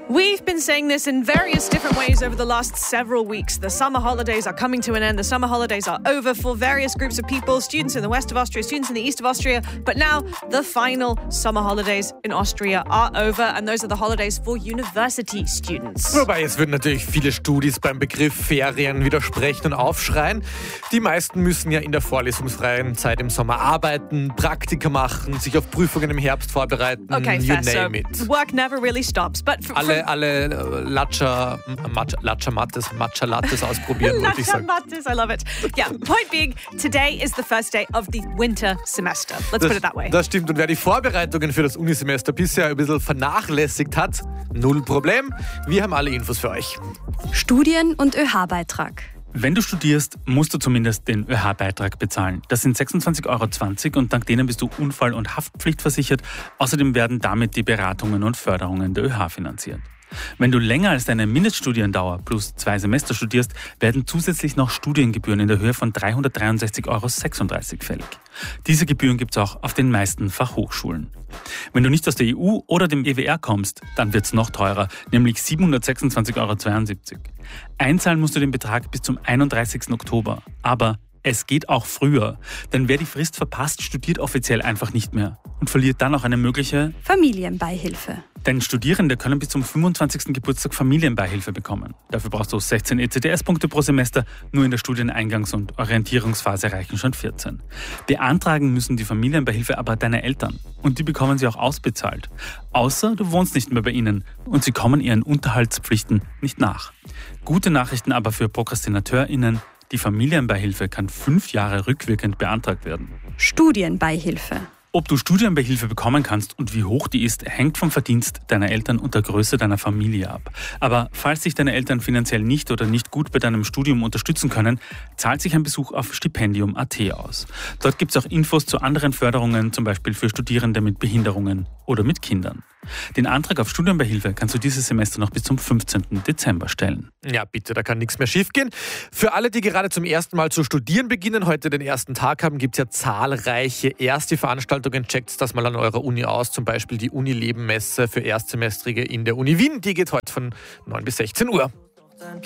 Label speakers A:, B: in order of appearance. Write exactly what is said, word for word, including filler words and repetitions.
A: We've been saying this in various different ways over the last several weeks. The summer holidays are coming to an end. The summer holidays are over for various groups of people, students in the west of Austria, students in the east of Austria. But now the final summer holidays in Austria are over, and those are the holidays for university students.
B: Wobei, jetzt würden natürlich viele Studis beim Begriff Ferien widersprechen und aufschreien. Die meisten müssen ja in der vorlesungsfreien Zeit im Sommer arbeiten, Praktika machen, sich auf Prüfungen im Herbst vorbereiten,
A: Okay,
B: you
A: fair.
B: name
A: So
B: it.
A: work never really stops. But for,
B: Alle, alle äh, Latscha, Matcha, Latscha Mattes, Matcha Lattes ausprobieren, würde ich sagen.
A: I love it. Yeah, point being, today is the first day of the winter semester. Let's put it that way.
B: Das stimmt. Und wer die Vorbereitungen für das Unisemester bisher ein bisschen vernachlässigt hat, null Problem. Wir haben alle Infos für euch.
C: Studien- und ÖH-Beitrag.
D: Wenn du studierst, musst du zumindest den ÖH-Beitrag bezahlen. Das sind sechsundzwanzig Euro zwanzig und dank denen bist du Unfall- und Haftpflichtversichert. Außerdem werden damit die Beratungen und Förderungen der ÖH finanziert. Wenn du länger als deine Mindeststudiendauer plus zwei Semester studierst, werden zusätzlich noch Studiengebühren in der Höhe von dreihundertdreiundsechzig Euro sechsunddreißig fällig. Diese Gebühren gibt es auch auf den meisten Fachhochschulen. Wenn du nicht aus der E U oder dem E W R kommst, dann wird es noch teurer, nämlich siebenhundertsechsundzwanzig Euro zweiundsiebzig. Einzahlen musst du den Betrag bis zum einunddreißigsten Oktober. Aber es geht auch früher, denn wer die Frist verpasst, studiert offiziell einfach nicht mehr und verliert dann auch eine mögliche
C: Familienbeihilfe.
D: Denn Studierende können bis zum fünfundzwanzigsten Geburtstag Familienbeihilfe bekommen. Dafür brauchst du sechzehn E C T S-Punkte pro Semester, nur in der Studieneingangs- und Orientierungsphase reichen schon vierzehn. Beantragen müssen die Familienbeihilfe aber deine Eltern und die bekommen sie auch ausbezahlt. Außer du wohnst nicht mehr bei ihnen und sie kommen ihren Unterhaltspflichten nicht nach. Gute Nachrichten aber für ProkrastinateurInnen: Die Familienbeihilfe kann fünf Jahre rückwirkend beantragt werden.
C: Studienbeihilfe.
D: Ob du Studienbeihilfe bekommen kannst und wie hoch die ist, hängt vom Verdienst deiner Eltern und der Größe deiner Familie ab. Aber falls sich deine Eltern finanziell nicht oder nicht gut bei deinem Studium unterstützen können, zahlt sich ein Besuch auf stipendium punkt a t aus. Dort gibt es auch Infos zu anderen Förderungen, zum Beispiel für Studierende mit Behinderungen oder mit Kindern. Den Antrag auf Studienbeihilfe kannst du dieses Semester noch bis zum fünfzehnten Dezember stellen.
B: Ja, bitte, da kann nichts mehr schiefgehen. Für alle, die gerade zum ersten Mal zu studieren beginnen, heute den ersten Tag haben, gibt es ja zahlreiche erste Veranstaltungen. Checkt das mal an eurer Uni aus, zum Beispiel die Uni-Leben-Messe für Erstsemestrige in der Uni Wien. Die geht heute von neun bis sechzehn Uhr.